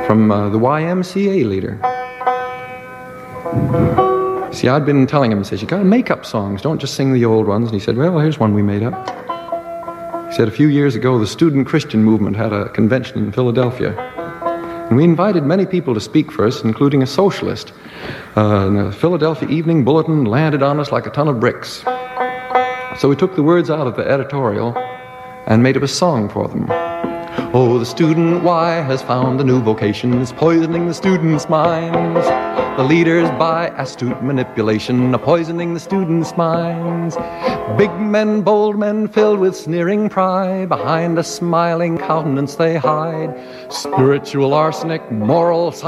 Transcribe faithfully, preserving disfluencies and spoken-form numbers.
from uh, the Y M C A leader. See, I'd been telling him, he says, you gotta make up songs, don't just sing the old ones. And he said, well, here's one we made up. He said, a few years ago, the student Christian movement had a convention in Philadelphia. And we invited many people to speak for us, including a socialist. Uh, and the Philadelphia Evening Bulletin landed on us like a ton of bricks. So we took the words out of the editorial and made up a song for them. Oh, the student Y has found a new vocation, is poisoning the students' minds. The leaders, by astute manipulation, are poisoning the students' minds. Big men, bold men, filled with sneering pride, behind a smiling countenance they hide. Spiritual arsenic, moral